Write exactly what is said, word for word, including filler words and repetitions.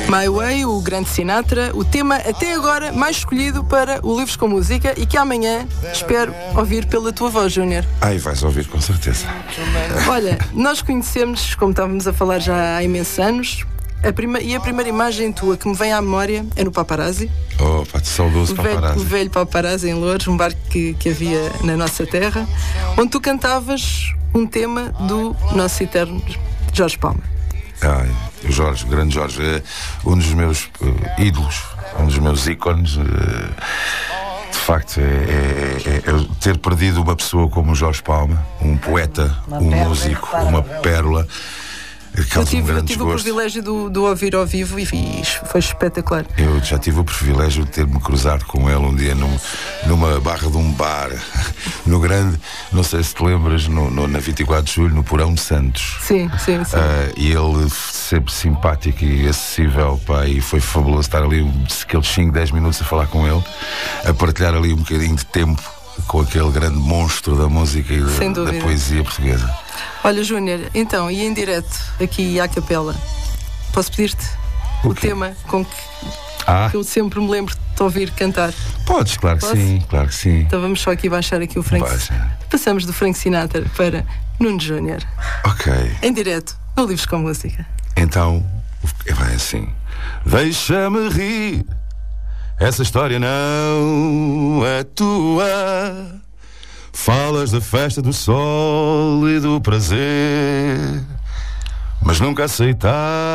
My Way, o grande Sinatra, o tema até agora mais escolhido para o Livros com Música e que amanhã espero ouvir pela tua voz, Júnior. Ai, vais ouvir com certeza. Olha, nós conhecemos, como estávamos a falar já há imensos anos, a prima, e a primeira imagem tua que me vem à memória é no Paparazzi. Oh, pá, de saudoso o velho, Paparazzi. o velho Paparazzi em Loures, um bar que, que havia na nossa terra, onde tu cantavas um tema do nosso eterno Jorge Palma. Ai, o Jorge, o grande Jorge, é um dos meus uh, ídolos, um dos meus ícones. Uh, de facto, é, é, é, é ter perdido uma pessoa como o Jorge Palma, um poeta, uma um músico, uma pérola. Eu tive, um eu tive o privilégio de, de ouvir ao vivo e foi espetacular. Eu já tive o privilégio de ter-me cruzado com ele um dia num, numa barra de um bar, no grande, não sei se te lembras, no, no, na vinte e quatro de julho, no Porão de Santos. Sim, sim, sim. Uh, e ele sempre simpático e acessível, pá, e foi fabuloso estar ali aqueles cinco, dez minutos a falar com ele, a partilhar ali um bocadinho de tempo com aquele grande monstro da música e da, da poesia portuguesa. Olha, Júnior, então, e em direto, aqui à capela, posso pedir-te o, o tema com que, ah. que eu sempre me lembro de te ouvir cantar? Podes, claro que Posso? sim, claro que sim. Então vamos só aqui baixar aqui o Frank Sinatra. Passamos do Frank Sinatra para Nuno Júnior. Ok. Em direto, no Livros com Música. Então, vai assim. Deixa-me rir, essa história não é tua. Falas da festa do sol e do prazer, mas nunca aceitar